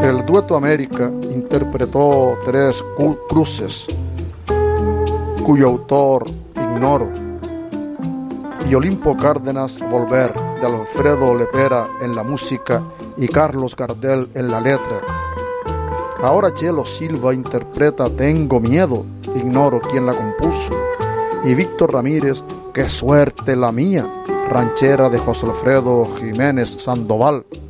El Dueto América interpretó Tres Cruces, cuyo autor ignoro, y Olimpo Cárdenas Volver, de Alfredo Lepera en la música y Carlos Gardel en la letra. Ahora Chelo Silva interpreta Tengo Miedo, ignoro quién la compuso, y Víctor Ramírez, Qué suerte la mía, ranchera de José Alfredo Jiménez Sandoval.